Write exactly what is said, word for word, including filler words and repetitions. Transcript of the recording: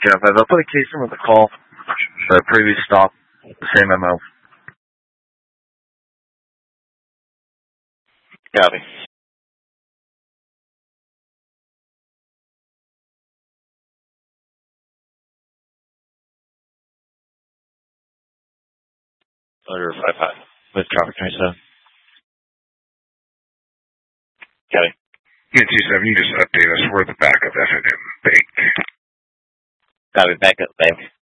Jeff, I've put a case in with a call. The previous stop, the same M O. Copy. Order five five with traffic twenty-seven. Copy. Yeah, two seven, you just update us. We're at the backup F and M bank. Copy, backup bank.